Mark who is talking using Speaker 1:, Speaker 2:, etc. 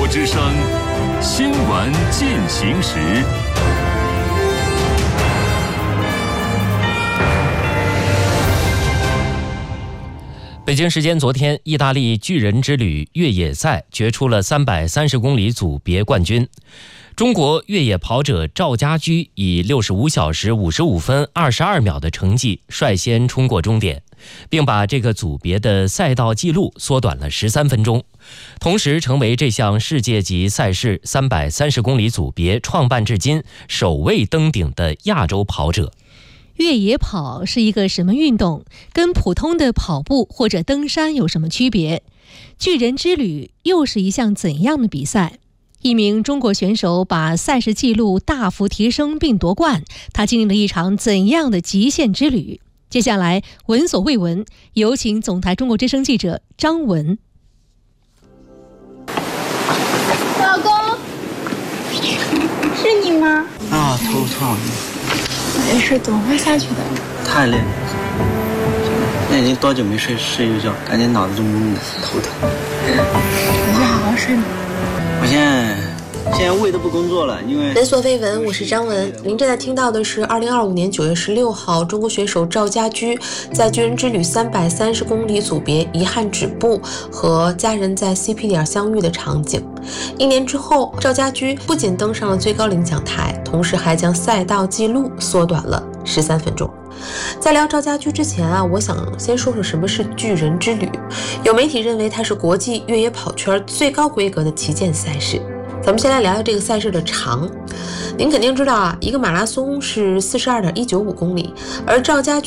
Speaker 1: 之声新闻进行时。北京时间昨天，意大利巨人之旅越野赛决出了330公里组别冠军。中国越野跑者赵家驹以65小时55分22秒的成绩率先冲过终点，并把这个组别的赛道纪录缩短了13分钟，同时成为这项世界级赛事330公里组别创办至今首位登顶的亚洲跑者。
Speaker 2: 越野跑是一个什么运动？跟普通的跑步或者登山有什么区别？巨人之旅又是一项怎样的比赛？一名中国选手把赛事纪录大幅提升并夺冠，他经历了一场怎样的极限之旅？接下来闻所未闻，有请总台中国之声记者张文。
Speaker 3: 老公，是你吗？
Speaker 4: 啊，头痛。
Speaker 3: 没事，总会下去的。
Speaker 4: 太累了，那已经多久没睡一觉，感觉脑子都懵的，头疼。
Speaker 3: 回去好好睡吧。
Speaker 4: 我现在胃都不工作了，因为
Speaker 5: 闻所未闻。我是张文。您正在听到的是2025年9月16号，中国选手赵家驹在巨人之旅330公里组别遗憾止步，和家人在 CP 点相遇的场景。1年之后，赵家驹不仅登上了最高领奖台，同时还将赛道纪录缩短了13分钟。在聊赵家驹之前我想先说说什么是巨人之旅。有媒体认为它是国际越野跑圈最高规格的旗舰赛事。咱们先来聊聊这个赛事的长。您肯定知道一个马拉松是42.195公里，而赵家驹